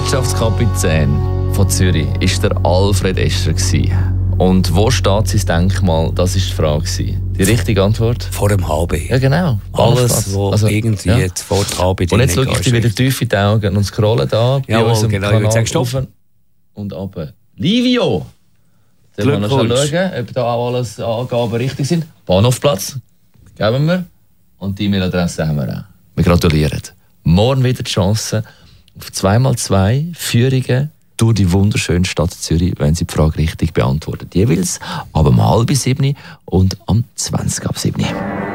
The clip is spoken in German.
Wirtschaftskapitän von Zürich war der Alfred Escher. Und wo steht sein Denkmal? Das war die Frage. Die richtige Antwort? Vor dem HB. Ja, genau. Alles, was irgendwie jetzt vor dem HB und jetzt schaue ich dir wieder tief in die Augen und scrolle da bei unserem Kanal auf und runter. Livio! Sollen wir noch schauen, ob da auch alles Angaben richtig sind? Bahnhofplatz, geben wir. Und die E-Mail-Adresse haben wir auch. Wir gratulieren. Morgen wieder die Chance auf 2x2 Führungen durch die wunderschöne Stadt Zürich, wenn Sie die Frage richtig beantworten. Jeweils ab 6:30 und am 7:20.